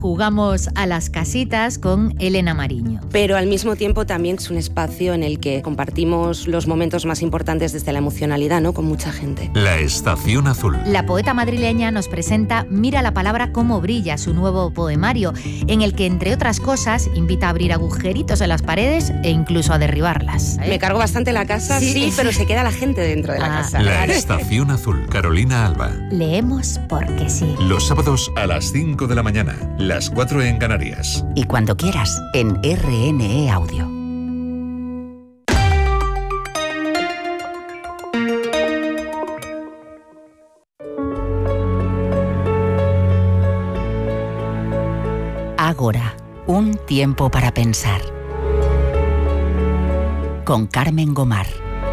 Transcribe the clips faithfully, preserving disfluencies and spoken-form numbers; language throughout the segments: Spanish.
Jugamos a las casitas con Elena Mariño. Pero al mismo tiempo también es un espacio en el que compartimos los momentos más importantes desde la emocionalidad, ¿no? Con mucha gente. La Estación Azul. La poeta madrileña nos presenta Mira la palabra cómo brilla, su nuevo poemario, en el que, entre otras cosas, invita a abrir agujeritos en las paredes e incluso a derribarlas. ¿Eh? Me cargo bastante la casa, sí, sí, pero se queda la gente dentro de la ah, casa. La Estación Azul. Carolina Alba. Leemos porque sí. Los sábados a las cinco de la mañana. Las cuatro en Canarias. Y cuando quieras, en R N E Audio. Ágora, un tiempo para pensar. Con Carmen Gomar.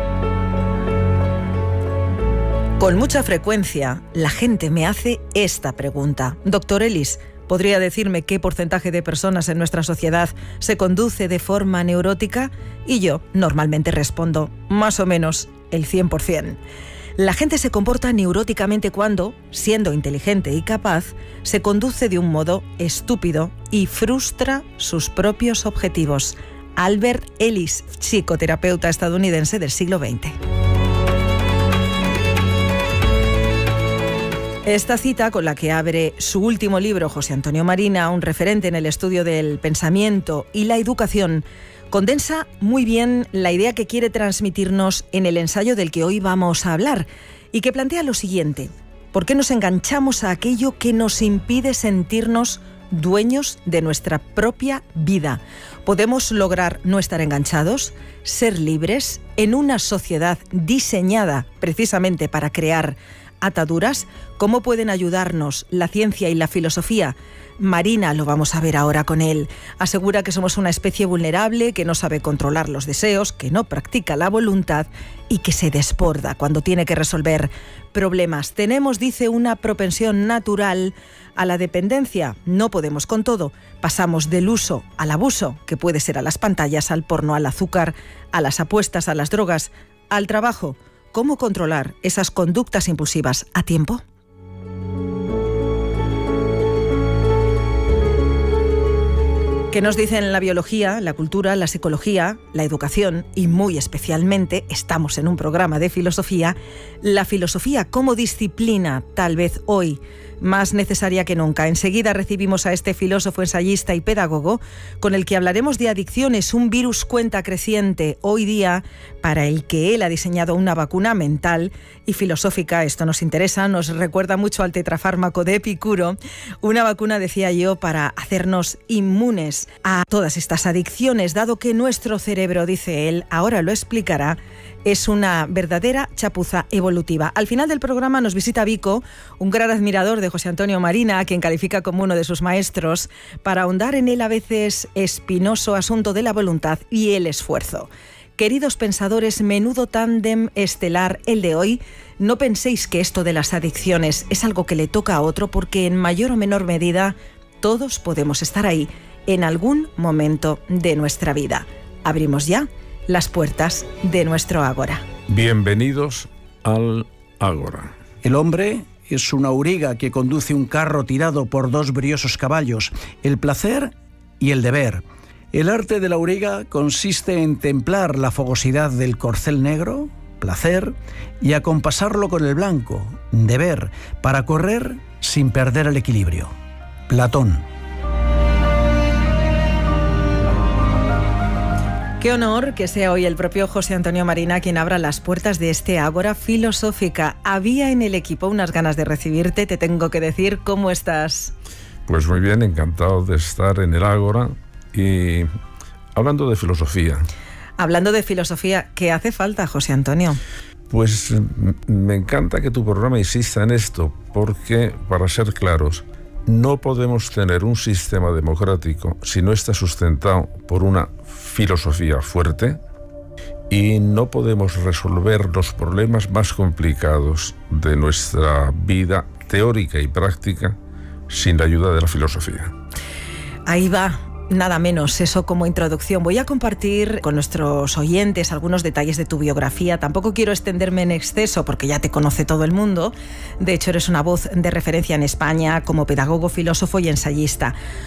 Con mucha frecuencia, la gente me hace esta pregunta. Doctor Ellis, ¿podría decirme qué porcentaje de personas en nuestra sociedad se conduce de forma neurótica? Y yo normalmente respondo, más o menos, el cien por ciento. La gente se comporta neuróticamente cuando, siendo inteligente y capaz, se conduce de un modo estúpido y frustra sus propios objetivos. Albert Ellis, psicoterapeuta estadounidense del siglo veinte. Esta cita, con la que abre su último libro José Antonio Marina, un referente en el estudio del pensamiento y la educación, condensa muy bien la idea que quiere transmitirnos en el ensayo del que hoy vamos a hablar y que plantea lo siguiente: ¿por qué nos enganchamos a aquello que nos impide sentirnos dueños de nuestra propia vida? ¿Podemos lograr no estar enganchados, ser libres en una sociedad diseñada precisamente para crear ataduras? ¿Cómo pueden ayudarnos la ciencia y la filosofía? Marina, lo vamos a ver ahora con él, asegura que somos una especie vulnerable, que no sabe controlar los deseos, que no practica la voluntad y que se desborda cuando tiene que resolver problemas. Tenemos, dice, una propensión natural a la dependencia. No podemos con todo. Pasamos del uso al abuso, que puede ser a las pantallas, al porno, al azúcar, a las apuestas, a las drogas, al trabajo. ¿Cómo controlar esas conductas impulsivas a tiempo? ¿Qué nos dicen la biología, la cultura, la psicología, la educación y muy especialmente, estamos en un programa de filosofía, la filosofía como disciplina, tal vez hoy más necesaria que nunca? Enseguida recibimos a este filósofo, ensayista y pedagogo con el que hablaremos de adicciones, un virus cuenta creciente hoy día para el que él ha diseñado una vacuna mental y filosófica. Esto nos interesa, nos recuerda mucho al tetrafármaco de Epicuro, una vacuna, decía yo, para hacernos inmunes a todas estas adicciones, dado que nuestro cerebro, dice él, ahora lo explicará, es una verdadera chapuza evolutiva. Al final del programa nos visita Vico, un gran admirador de José Antonio Marina, a quien califica como uno de sus maestros, para ahondar en el a veces espinoso asunto de la voluntad y el esfuerzo. Queridos pensadores, menudo tándem estelar el de hoy. No penséis que esto de las adicciones es algo que le toca a otro, porque en mayor o menor medida todos podemos estar ahí en algún momento de nuestra vida. Abrimos ya las puertas de nuestro Ágora. Bienvenidos al Ágora. El hombre es una auriga que conduce un carro tirado por dos briosos caballos, el placer y el deber. El arte de la auriga consiste en templar la fogosidad del corcel negro, placer, y acompasarlo con el blanco, deber, para correr sin perder el equilibrio. Platón. Qué honor que sea hoy el propio José Antonio Marina quien abra las puertas de este Ágora Filosófica. Había en el equipo unas ganas de recibirte, te tengo que decir. ¿Cómo estás? Pues muy bien, encantado de estar en el Ágora y hablando de filosofía. Hablando de filosofía, ¿qué hace falta, José Antonio? Pues me encanta que tu programa insista en esto, porque, para ser claros, no podemos tener un sistema democrático si no está sustentado por una filosofía fuerte, y no podemos resolver los problemas más complicados de nuestra vida teórica y práctica sin la ayuda de la filosofía. Ahí va. Nada menos, eso como introducción. Voy a compartir con nuestros oyentes algunos detalles de tu biografía. Tampoco quiero extenderme en exceso porque ya te conoce todo el mundo. De hecho, eres una voz de referencia en España como pedagogo, filósofo y ensayista.